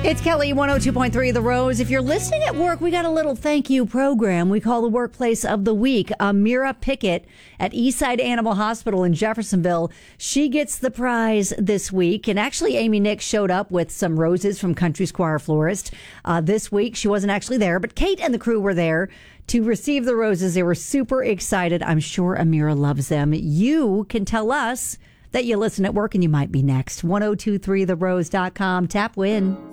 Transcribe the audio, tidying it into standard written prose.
It's Kelly 102.3 The Rose. If you're listening at work, we got a little thank you program we call the Workplace of the Week. Amira Pickett at Eastside Animal Hospital in Jeffersonville. She gets the prize this week. And actually, Amy Nick showed up with some roses from Country Squire Florist. This week, she wasn't actually there, but Kate and the crew were there to receive the roses. They were super excited. I'm sure Amira loves them. You can tell us that you listen at work and you might be next. 1023therose.com. Tap win.